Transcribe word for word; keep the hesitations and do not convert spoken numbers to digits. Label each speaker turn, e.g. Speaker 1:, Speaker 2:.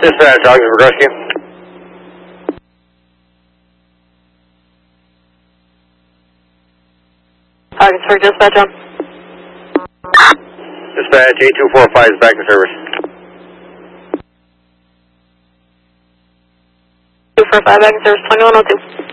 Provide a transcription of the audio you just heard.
Speaker 1: Dispatch, Augsburg Rescue.
Speaker 2: Augsburg Dispatch on.
Speaker 1: Dispatch eight two four five is back in service.
Speaker 2: two four five back in service, twenty-one oh two.